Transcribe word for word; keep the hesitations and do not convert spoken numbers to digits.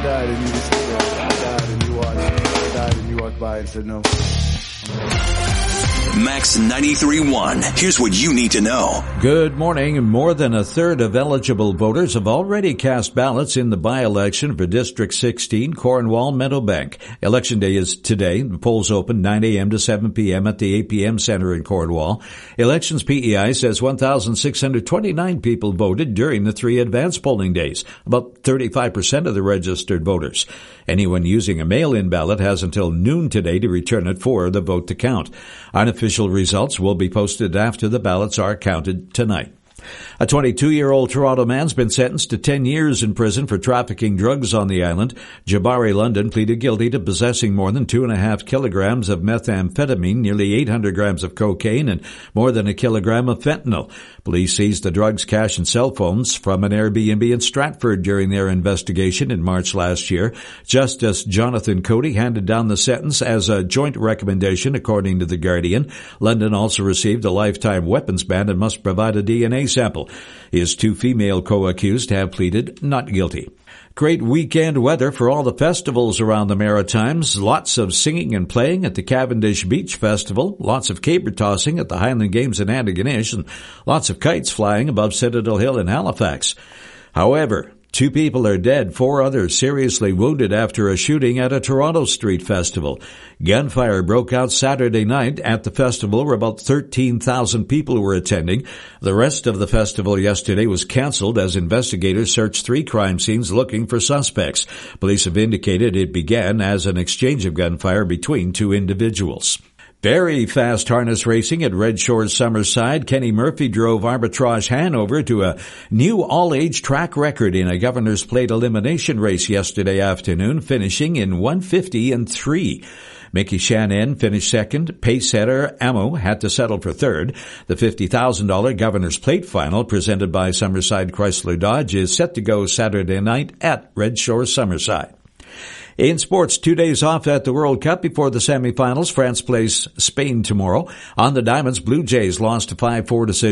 died and you just sit there. I died and you watched. I died and you walked by and said no. Max ninety-three point one. Here's what you need to know. Good morning. More than a third of eligible voters have already cast ballots in the by-election for District sixteen, Cornwall Meadowbank. Election day is today. The polls open nine a.m. to seven p.m. at the A P M Center in Cornwall. Elections P E I says one thousand six hundred twenty-nine people voted during the three advance polling days, about thirty-five percent of the registered voters. Anyone using a mail-in ballot has until noon today to return it for the vote to count. Unofficial results will be posted after the ballots are counted tonight. A twenty-two-year-old Toronto man's been sentenced to ten years in prison for trafficking drugs on the island. Jabari London pleaded guilty to possessing more than two and a half kilograms of methamphetamine, nearly eight hundred grams of cocaine, and more than a kilogram of fentanyl. Police seized the drugs, cash, and cell phones from an Airbnb in Stratford during their investigation in March last year. Justice Jonathan Cody handed down the sentence as a joint recommendation, according to The Guardian. London also received a lifetime weapons ban and must provide a D N A sample. His two female co-accused have pleaded not guilty. Great weekend weather for all the festivals around the Maritimes. Lots of singing and playing at the Cavendish Beach Festival. Lots of caber tossing at the Highland Games in Antigonish. And lots of kites flying above Citadel Hill in Halifax. However, two people are dead, four others seriously wounded after a shooting at a Toronto street festival. Gunfire broke out Saturday night at the festival where about thirteen thousand people were attending. The rest of the festival yesterday was canceled as investigators searched three crime scenes looking for suspects. Police have indicated it began as an exchange of gunfire between two individuals. Very fast harness racing at Red Shores Summerside. Kenny Murphy drove Arbitrage Hanover to a new all-age track record in a Governor's Plate elimination race yesterday afternoon, finishing in one fifty and three. Mickey Shannon finished second. Pace setter Amo had to settle for third. The fifty thousand dollars Governor's Plate final presented by Summerside Chrysler Dodge is set to go Saturday night at Red Shores Summerside. In sports, two days off at the World Cup before the semifinals. France plays Spain tomorrow. On the Diamonds, Blue Jays lost a five four decision